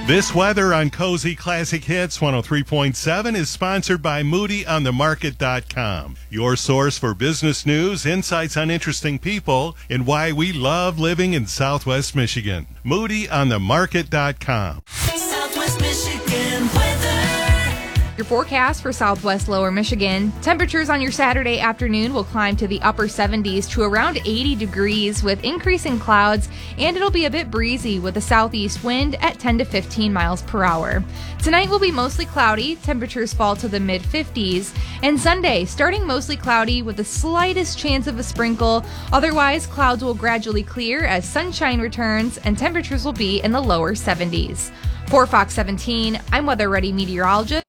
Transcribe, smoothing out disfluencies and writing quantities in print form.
This weather on Cozy Classic Hits 103.7 is sponsored by MoodyOnTheMarket.com, your source for business news, insights on interesting people, and why we love living in Southwest Michigan. MoodyOnTheMarket.com. Southwest Michigan weather. Your forecast for Southwest Lower Michigan. Temperatures on your Saturday afternoon will climb to the upper 70s to around 80 degrees with increasing clouds, and it'll be a bit breezy with a southeast wind at 10 to 15 miles per hour. Tonight will be mostly cloudy. Temperatures fall to the mid-50s. And Sunday, starting mostly cloudy with the slightest chance of a sprinkle. Otherwise, clouds will gradually clear as sunshine returns, and temperatures will be in the lower 70s. For Fox 17, I'm Weather Ready meteorologist